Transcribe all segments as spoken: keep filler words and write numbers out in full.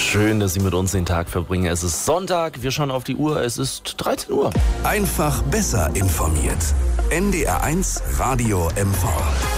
Schön, dass Sie mit uns den Tag verbringen. Es ist Sonntag, wir schauen auf die Uhr, es ist dreizehn Uhr. Einfach besser informiert. N D R eins Radio M V.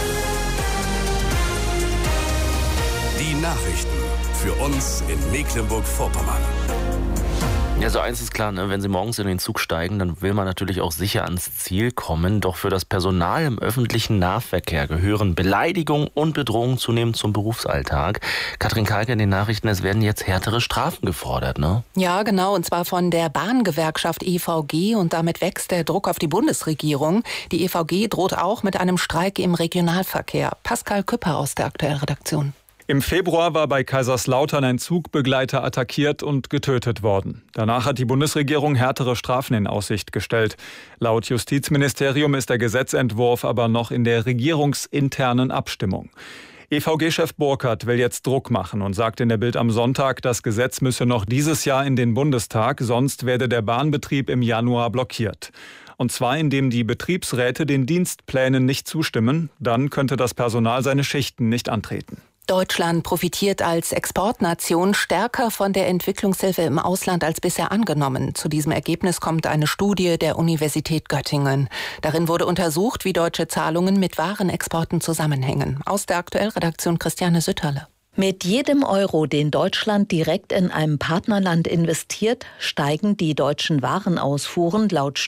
Die Nachrichten für uns in Mecklenburg-Vorpommern. Ja, so eins ist klar, ne? Wenn Sie morgens in den Zug steigen, dann will man natürlich auch sicher ans Ziel kommen. Doch für das Personal im öffentlichen Nahverkehr gehören Beleidigung und Bedrohung zunehmend zum Berufsalltag. Katrin Kalke in den Nachrichten, es werden jetzt härtere Strafen gefordert, ne? Ja, genau, und zwar von der Bahngewerkschaft E V G, und damit wächst der Druck auf die Bundesregierung. Die E V G droht auch mit einem Streik im Regionalverkehr. Pascal Küpper aus der Aktuellen Redaktion. Im Februar war bei Kaiserslautern ein Zugbegleiter attackiert und getötet worden. Danach hat die Bundesregierung härtere Strafen in Aussicht gestellt. Laut Justizministerium ist der Gesetzentwurf aber noch in der regierungsinternen Abstimmung. E V G-Chef Burkhardt will jetzt Druck machen und sagt in der Bild am Sonntag, das Gesetz müsse noch dieses Jahr in den Bundestag, sonst werde der Bahnbetrieb im Januar blockiert. Und zwar indem die Betriebsräte den Dienstplänen nicht zustimmen, dann könnte das Personal seine Schichten nicht antreten. Deutschland profitiert als Exportnation stärker von der Entwicklungshilfe im Ausland als bisher angenommen. Zu diesem Ergebnis kommt eine Studie der Universität Göttingen. Darin wurde untersucht, wie deutsche Zahlungen mit Warenexporten zusammenhängen. Aus der Aktuellredaktion Christiane Sütterle. Mit jedem Euro, den Deutschland direkt in einem Partnerland investiert, steigen die deutschen Warenausfuhren laut